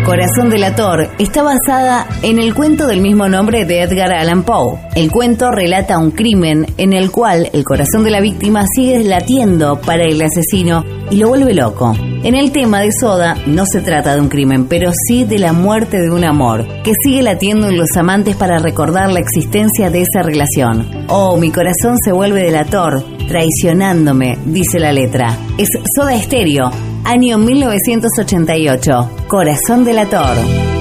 Corazón delator está basada en el cuento del mismo nombre de Edgar Allan Poe. El cuento relata un crimen en el cual el corazón de la víctima sigue latiendo para el asesino y lo vuelve loco. En el tema de Soda no se trata de un crimen, pero sí de la muerte de un amor que sigue latiendo en los amantes para recordar la existencia de esa relación. Oh, mi corazón se vuelve delator, traicionándome, dice la letra. Es Soda Stereo, año 1988. Corazón delator.